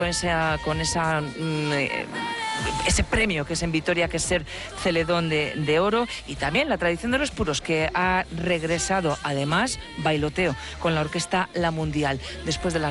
ese premio que es en Vitoria, que es ser Celedón de oro, y también la tradición de los puros, que ha regresado además bailoteo con la orquesta La Mundial después de la